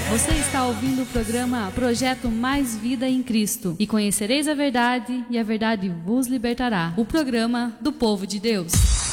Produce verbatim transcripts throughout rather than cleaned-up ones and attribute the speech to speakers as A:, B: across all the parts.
A: Você está ouvindo o programa Projeto Mais Vida em Cristo. E conhecereis a verdade, e a verdade vos libertará. O programa do povo de Deus.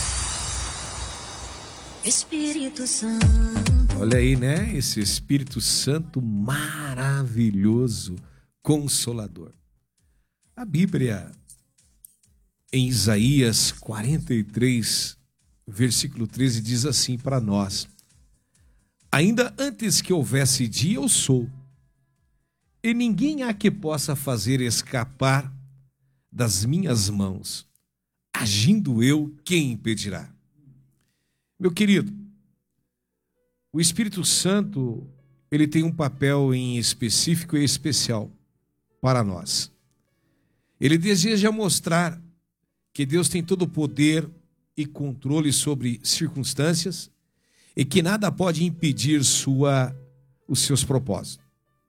B: Espírito Santo.
C: Olha aí, né? Esse Espírito Santo maravilhoso, consolador. A Bíblia, em Isaías quarenta e três, versículo treze, diz assim para nós: ainda antes que houvesse dia, eu sou, e ninguém há que possa fazer escapar das minhas mãos. Agindo eu, quem impedirá? Meu querido, o Espírito Santo, ele tem um papel em específico e especial para nós. Ele deseja mostrar que Deus tem todo o poder e controle sobre circunstâncias e que nada pode impedir sua, os seus propósitos.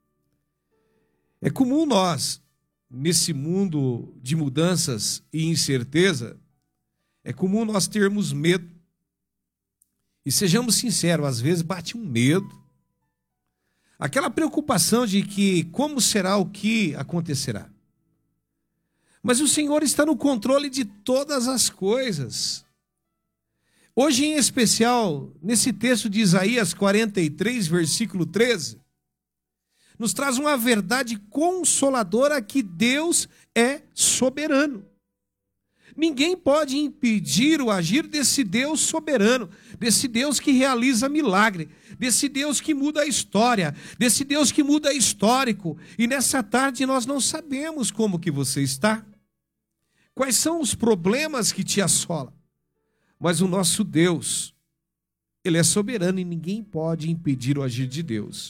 C: É comum nós, nesse mundo de mudanças e incerteza, é comum nós termos medo. E sejamos sinceros, às vezes bate um medo, aquela preocupação de que como será, o que acontecerá. Mas o Senhor está no controle de todas as coisas. Hoje, em especial, nesse texto de Isaías quarenta e três, versículo treze, nos traz uma verdade consoladora que Deus é soberano. Ninguém pode impedir o agir desse Deus soberano, desse Deus que realiza milagre, desse Deus que muda a história, desse Deus que muda histórico. E nessa tarde nós não sabemos como que você está, quais são os problemas que te assolam, mas o nosso Deus, Ele é soberano e ninguém pode impedir o agir de Deus.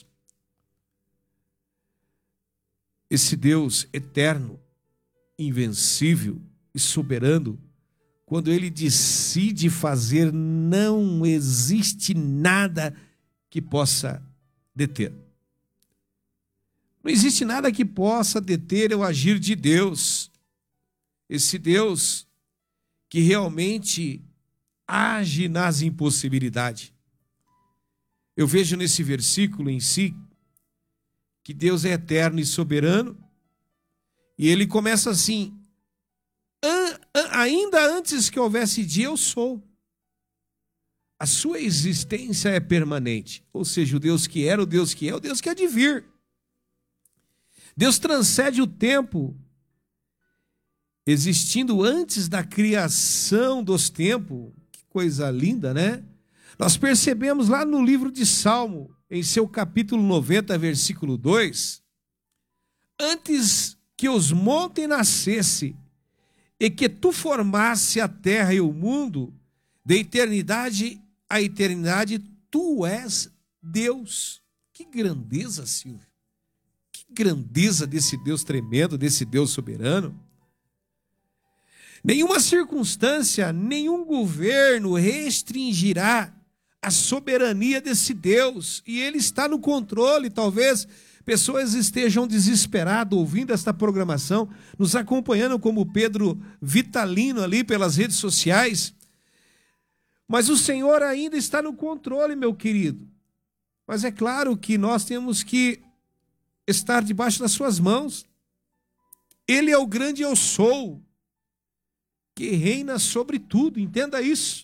C: Esse Deus eterno, invencível e soberano, quando Ele decide fazer, não existe nada que possa deter. Não existe nada que possa deter o agir de Deus. Esse Deus que realmente age nas impossibilidades. Eu vejo nesse versículo em si que Deus é eterno e soberano, e Ele começa assim: ainda antes que houvesse dia, eu sou. A sua existência é permanente. Ou seja, o Deus que era, o Deus que é, o Deus que há de vir. Deus transcende o tempo, existindo antes da criação dos tempos. Que coisa linda, né? Nós percebemos lá no livro de Salmo, em seu capítulo noventa, versículo dois, antes que os montes nascessem, e que tu formasse a terra e o mundo, de eternidade a eternidade, tu és Deus. Que grandeza, Silvio. Que grandeza desse Deus tremendo, desse Deus soberano. Nenhuma circunstância, nenhum governo restringirá a soberania desse Deus. E Ele está no controle. Talvez pessoas estejam desesperadas ouvindo esta programação, nos acompanhando como Pedro Vitalino ali pelas redes sociais. Mas o Senhor ainda está no controle, meu querido. Mas é claro que nós temos que estar debaixo das suas mãos. Ele é o grande eu sou, que reina sobre tudo, entenda isso.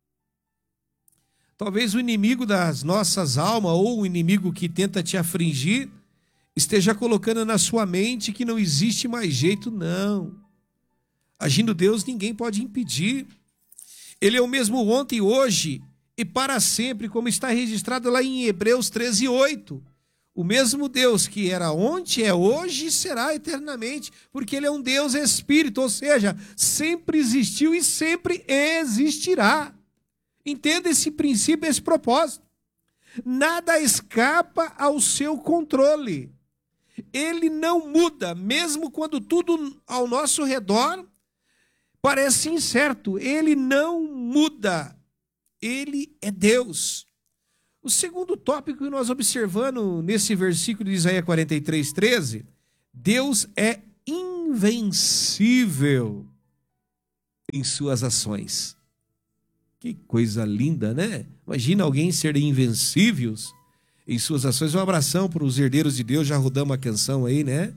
C: Talvez o inimigo das nossas almas, ou o inimigo que tenta te afligir, esteja colocando na sua mente que não existe mais jeito, não. Agindo Deus, ninguém pode impedir. Ele é o mesmo ontem, hoje e para sempre, como está registrado lá em Hebreus treze, oito. O mesmo Deus que era ontem, é hoje e será eternamente, porque Ele é um Deus espírito, ou seja, sempre existiu e sempre existirá. Entenda esse princípio, esse propósito. Nada escapa ao seu controle. Ele não muda, mesmo quando tudo ao nosso redor parece incerto. Ele não muda. Ele é Deus. O segundo tópico que nós observamos nesse versículo de Isaías quarenta e três, treze, Deus é invencível em suas ações. Que coisa linda, né? Imagina alguém ser invencível em suas ações. Um abração para os herdeiros de Deus, já rodamos a canção aí, né?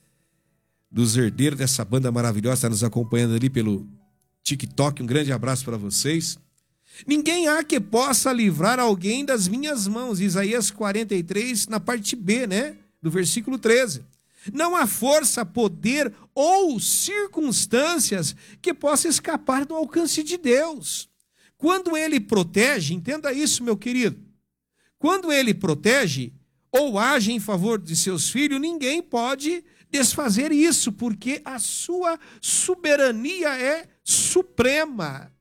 C: Dos herdeiros dessa banda maravilhosa, está nos acompanhando ali pelo TikTok. Um grande abraço para vocês. Ninguém há que possa livrar alguém das minhas mãos. Isaías quarenta e três, na parte B, né? Do versículo treze. Não há força, poder ou circunstâncias que possa escapar do alcance de Deus. Quando ele protege, entenda isso, meu querido. Quando ele protege ou age em favor de seus filhos, ninguém pode desfazer isso, porque a sua soberania é suprema.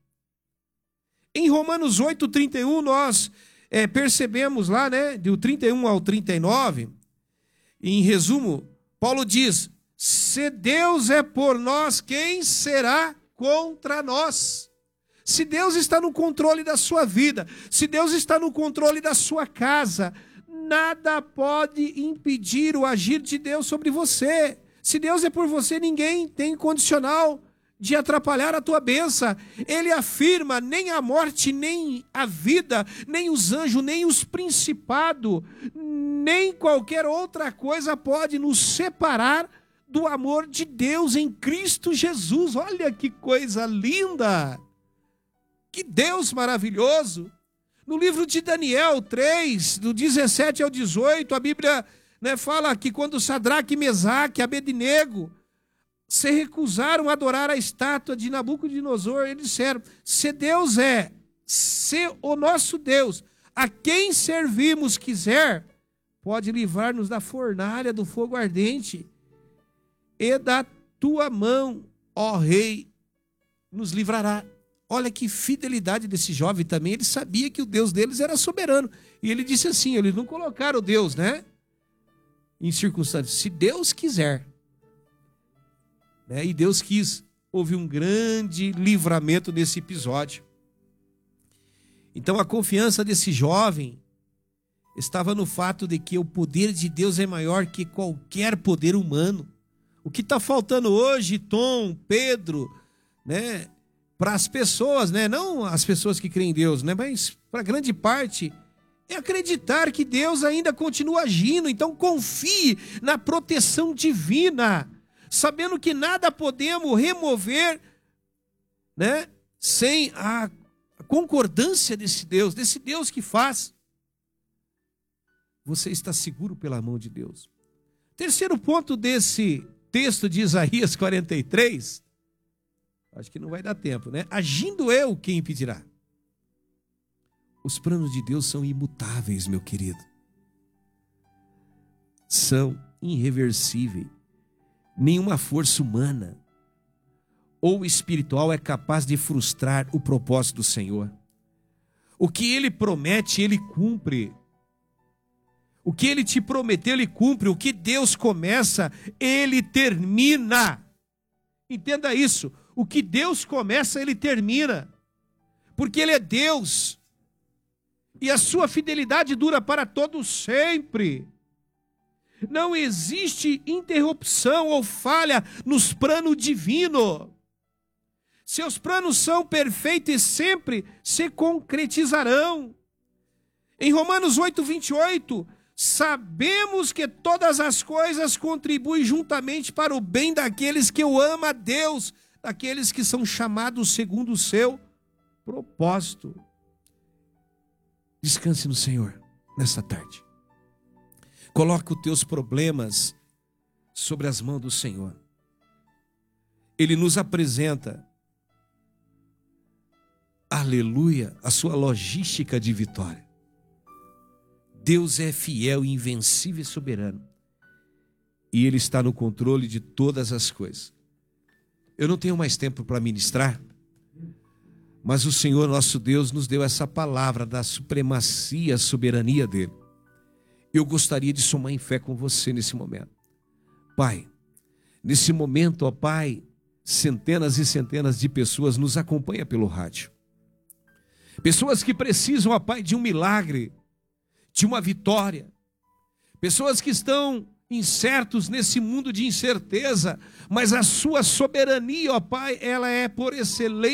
C: Em Romanos oito, trinta e um, nós é, percebemos lá, né, do trinta e um ao trinta e nove, em resumo, Paulo diz: se Deus é por nós, quem será contra nós? Se Deus está no controle da sua vida, se Deus está no controle da sua casa, nada pode impedir o agir de Deus sobre você. Se Deus é por você, ninguém tem condicional de atrapalhar a tua bênção. Ele afirma: nem a morte, nem a vida, nem os anjos, nem os principados, nem qualquer outra coisa pode nos separar do amor de Deus em Cristo Jesus. Olha que coisa linda! Que Deus maravilhoso! No livro de Daniel três, do dezessete ao dezoito, a Bíblia, né, fala que quando Sadraque, Mesaque e Abednego se recusaram a adorar a estátua de Nabucodonosor, eles disseram: se Deus é, se o nosso Deus, a quem servimos, quiser, pode livrar-nos da fornalha do fogo ardente, e da tua mão, ó rei, nos livrará. Olha que fidelidade desse jovem também. Ele sabia que o Deus deles era soberano. E ele disse assim, eles não colocaram o Deus, né, em circunstâncias. Se Deus quiser. Né? E Deus quis. Houve um grande livramento nesse episódio. Então a confiança desse jovem estava no fato de que o poder de Deus é maior que qualquer poder humano. O que está faltando hoje, Tom, Pedro, né, para as pessoas, né, não as pessoas que creem em Deus, né, mas para grande parte, é acreditar que Deus ainda continua agindo. Então confie na proteção divina, sabendo que nada podemos remover, né, sem a concordância desse Deus, desse Deus que faz. Você está seguro pela mão de Deus. Terceiro ponto desse texto de Isaías quarenta e três, acho que não vai dar tempo, né? Agindo eu, quem impedirá? Os planos de Deus são imutáveis, meu querido. São irreversíveis. Nenhuma força humana ou espiritual é capaz de frustrar o propósito do Senhor. O que Ele promete, Ele cumpre. O que Ele te prometeu, Ele cumpre. O que Deus começa, Ele termina. Entenda isso. O que Deus começa, Ele termina. Porque Ele é Deus. E a sua fidelidade dura para todo sempre. Não existe interrupção ou falha nos planos divinos. Seus planos são perfeitos e sempre se concretizarão. Em Romanos oito, vinte e oito, sabemos que todas as coisas contribuem juntamente para o bem daqueles que o amam a Deus, daqueles que são chamados segundo o seu propósito. Descanse no Senhor nesta tarde. Coloque os teus problemas sobre as mãos do Senhor. Ele nos apresenta, aleluia, a sua logística de vitória. Deus é fiel, invencível e soberano. E Ele está no controle de todas as coisas. Eu não tenho mais tempo para ministrar, mas o Senhor nosso Deus nos deu essa palavra da supremacia, soberania dEle. Eu gostaria de somar em fé com você nesse momento. Pai, nesse momento, ó Pai, centenas e centenas de pessoas nos acompanham pelo rádio. Pessoas que precisam, ó Pai, de um milagre, de uma vitória. Pessoas que estão incertos nesse mundo de incerteza, mas a sua soberania, ó Pai, ela é por excelência